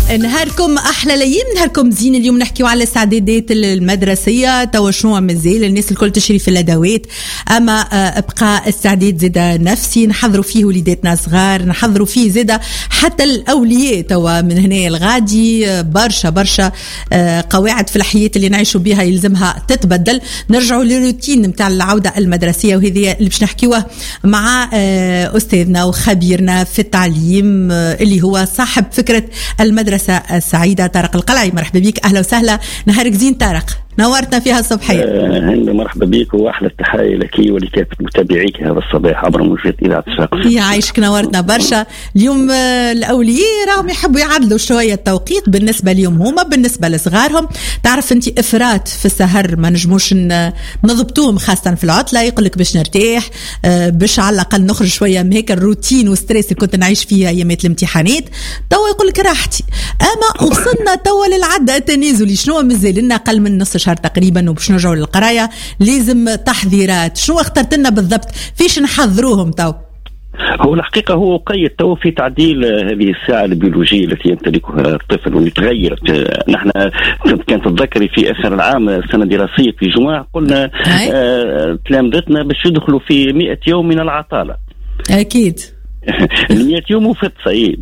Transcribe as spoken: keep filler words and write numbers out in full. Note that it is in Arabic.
نهاركم احلى ليام، نهاركم زين. اليوم نحكيو على الاستعدادات المدرسيه. توا شنو مازال الناس الكل تشري في الادوات، اما ابقى استعداد زاده نفسي نحضروا فيه وليداتنا صغار، نحضروا فيه زاده حتى الاولياء. توا من هنا الغادي برشا برشا قواعد في الحياه اللي نعيشوا بها يلزمها تتبدل. نرجعوا للروتين نتاع العوده المدرسيه، وهذه اللي باش نحكيوه مع استاذنا وخبيرنا في التعليم اللي هو صاحب فكره المدرسة السعيدة، طارق القلعي. مرحبا بك، أهلا وسهلا. نهارك زين طارق، نورتنا فيها الصبحية. أهلا مرحبا بك، وأحلى التحية لك ولكافة متابعيك هذا الصباح عبر موجات إذاعة الشرق. يا عايشك، نورتنا برشا. اليوم الأولياء راهم يحبوا يعدلوا شوية التوقيت بالنسبة ليهم هما، بالنسبة لصغارهم. تعرف أنت إفراط في السهر ما نجموش نضبطوهم، خاصة في العطلة. يقولك باش نرتاح، باش على الأقل نخرج شوية من هيك الروتين والستريس اللي كنت نعيش فيها أيامات الامتحانات. توا يقولك راحتي، أما وصلنا توا للعدة التنازلي. شنو مازال لنا أقل من نص شهر تقريبا وباش نرجعوا للقرايه، لازم تحضيرات. شنو اخترت لنا بالضبط فيش نحضروهم تو؟ هو الحقيقة هو قيد تو في تعديل هذه الساعة البيولوجية التي يمتلكها الطفل واللي تغيرت. نحن كانت تتذكري في آخر العام السنة الدراسية في جمعة قلنا آه تلامذتنا باش يدخلوا في مئة يوم من العطالة. أكيد المئة يوم وفت صحيح،